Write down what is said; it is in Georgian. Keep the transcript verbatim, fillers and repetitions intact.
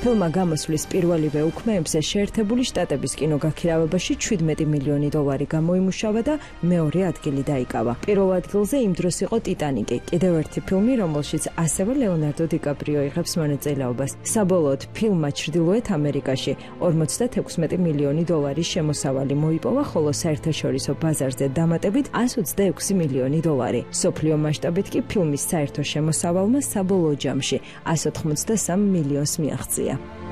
ფილმმა გამოსვლის პირველივე უქმეებზე შეერთებული შტატების კინოგაქირავებაში შვიდმეტი მილიონი დოლარი გამოიმუშავა და მეორე ადგილი დაიკავა. პირველ ადგილზე იმ დროს იყო ტიტანიკი, კიდევ ერთი ფილმი, რომელშიც ასევე ლეონარდო დიკაპრიო იღებს მონაწილეობას. საბოლოოდ ფილმმა ჩრდილოეთ ამერიკაში ორმოცდათექვსმეტი მილიონი დოლარის შემოსავალი მოიპოვა, ხოლო საერთაშორისო ბაზარზე დამატებით ასი ოცდაექვსი მილიონი დოლარი. სოფლიო მასშტაბით კი ფილმის საერთო შემოსავალმა საბოლოო ჯამში ასი ოთხმოცდასამ მილიონს მიაღწია.